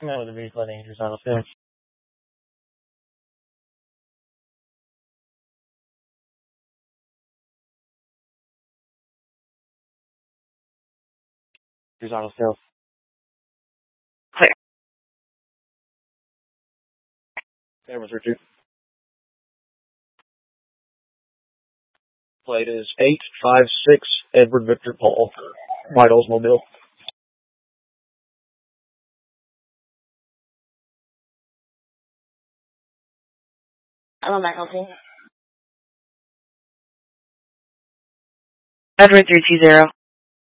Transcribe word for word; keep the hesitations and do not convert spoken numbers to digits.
No, the vehicle dangerous on the field. Here's on the field. Clear. Cameras are two. Plate is eight five six Edward Victor Paul. White Oldsmobile. I'm on Michael team. Edward three two zero.